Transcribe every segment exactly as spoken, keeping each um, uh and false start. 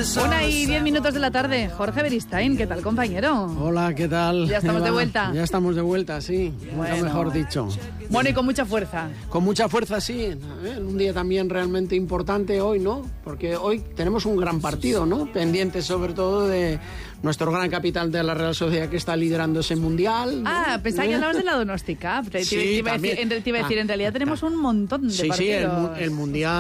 Una y diez minutos de la tarde. Jorge Beristain, ¿qué tal, compañero? Hola, ¿qué tal? Ya estamos de vuelta. Ya estamos de vuelta, sí. Bueno. Nunca mejor dicho. Bueno, y con mucha fuerza. Con mucha fuerza, sí. Un día también realmente importante hoy, ¿no? Porque hoy tenemos un gran partido, ¿no? Pendiente sobre todo de nuestro gran capital de la Real Sociedad que está liderando ese mundial, ¿no? Ah, pensaba que hablabas de la Donosti Cup. Te, Sí, te, te, iba también. decir, te iba a decir, en realidad tenemos Ah, un montón de sí, partidos. Sí, el, el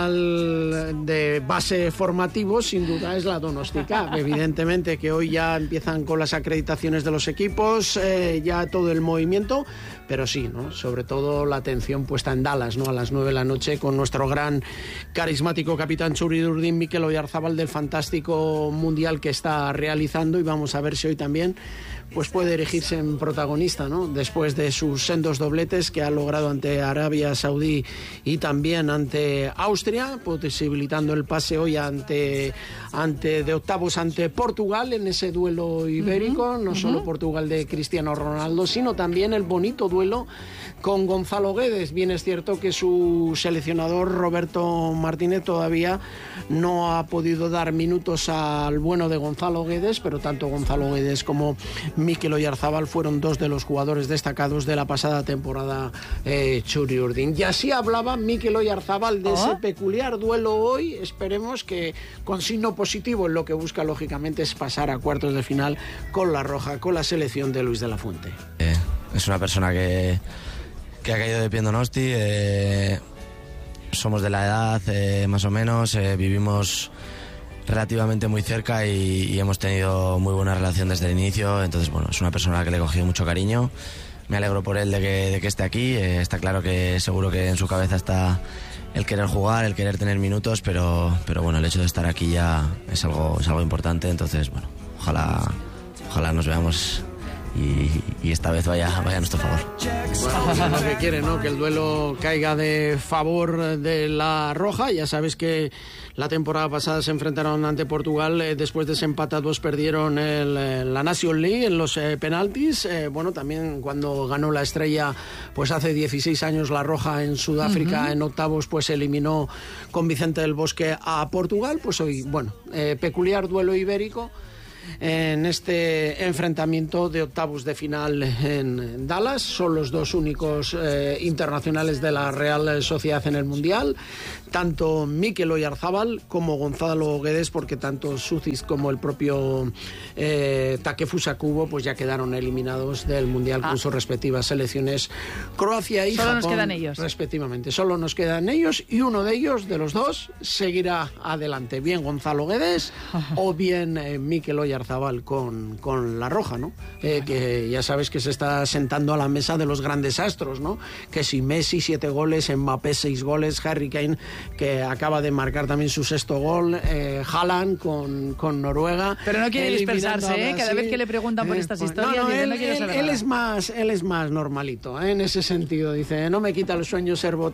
mundial de base formativo sin duda es la Donosti Cup. Evidentemente que hoy ya empiezan con las acreditaciones de los equipos, eh, ya todo el movimiento, pero sí, ¿no? Sobre todo la atención puesta en Dallas, ¿no? A las nueve de la noche con nuestro gran carismático capitán Txuri-Urdin, Mikel Oyarzabal, del fantástico mundial que está realizando, y vamos a ver si hoy también pues puede erigirse en protagonista, ¿no? Después de sus sendos dobletes que ha logrado ante Arabia Saudí y también ante Austria, posibilitando el pase hoy ante, ante de octavos ante Portugal en ese duelo ibérico, uh-huh, no uh-huh. solo Portugal de Cristiano Ronaldo, sino también el bonito duelo con Gonzalo Guedes. Bien es cierto que su seleccionador Roberto Martínez todavía no ha podido dar minutos al bueno de Gonzalo Guedes, pero tanto Gonzalo Guedes como Mikel Oyarzabal fueron dos de los jugadores destacados de la pasada temporada, eh, Txuri-Urdin. Y así hablaba Mikel Oyarzabal de ¿Oh? ese peculiar duelo hoy. Esperemos que con signo positivo, en lo que busca lógicamente es pasar a cuartos de final con la roja, con la selección de Luis de la Fuente. Eh, es una persona que, que ha caído de pie en Donosti. Eh, somos de la edad, eh, más o menos, eh, vivimos relativamente muy cerca y, y hemos tenido muy buena relación desde el inicio. Entonces, bueno, es una persona a la que le he cogido mucho cariño. Me alegro por él de que, de que esté aquí. Eh, está claro que seguro que en su cabeza está el querer jugar, el querer tener minutos, pero, pero bueno, el hecho de estar aquí ya es algo, es algo importante. Entonces, bueno, ojalá, ojalá nos veamos y, y esta vez vaya, vaya a nuestro favor. Bueno, lo que quiere, ¿no? Que el duelo caiga de favor de la roja. Ya sabes que la temporada pasada se enfrentaron ante Portugal, eh, después de ese empate a dos perdieron el, la Nation League en los eh, penaltis. Eh, bueno, también cuando ganó la Estrella, pues hace dieciséis años la roja en Sudáfrica, uh-huh. en octavos, pues eliminó con Vicente del Bosque a Portugal. Pues hoy, bueno, eh, peculiar duelo ibérico en este enfrentamiento de octavos de final en Dallas. Son los dos únicos eh, internacionales de la Real Sociedad en el Mundial, tanto Mikel Oyarzabal como Gonzalo Guedes, porque tanto Sucis como el propio eh, Takefusa Kubo pues ya quedaron eliminados del Mundial ah. con sus respectivas selecciones, Croacia y Solo Japón, nos quedan ellos. respectivamente. Solo nos quedan ellos, y uno de ellos, de los dos, seguirá adelante, bien Gonzalo Guedes o bien eh, Mikel Oyarzabal con, con la roja, ¿no? Eh, que ya sabes que se está sentando a la mesa de los grandes astros, ¿no? Que si Messi siete goles, Mbappé seis goles, Harry Kane, que acaba de marcar también su sexto gol, eh, Haaland con, con Noruega. Pero no quiere dispersarse, ¿eh? Cada vez que le preguntan por estas eh, historias, no, no, dice, él, no quiere él, saber él nada. es más, él es más normalito, ¿eh? En ese sentido. Dice, no me quita el sueño ser